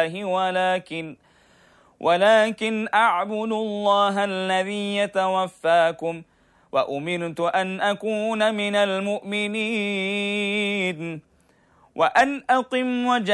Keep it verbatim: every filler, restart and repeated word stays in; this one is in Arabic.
الله ولكن ولكن أعبد الله الذي يتوفاكم وأمرت أن أكون من المؤمنين وأن أقم وجهك